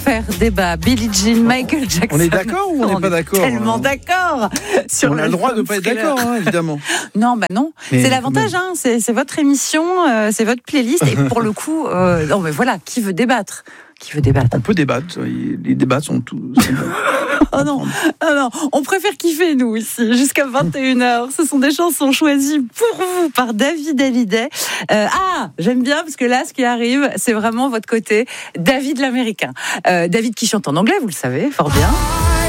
faire débat. Billie Jean, Michael Jackson. On est d'accord ou on n'est pas d'accord? Tellement d'accord. On a le droit de ne pas être d'accord, évidemment. Non, non. Mais c'est l'avantage, c'est votre émission, c'est votre playlist. Et pour le coup, non, mais voilà, qui veut débattre? On peut débattre. Les débats sont tous. Oh non, on préfère kiffer, nous, ici, jusqu'à 21h. Ce sont des chansons choisies pour vous par David Hallyday. J'aime bien, parce que là, ce qui arrive, c'est vraiment votre côté David l'Américain. David qui chante en anglais, vous le savez, fort bien.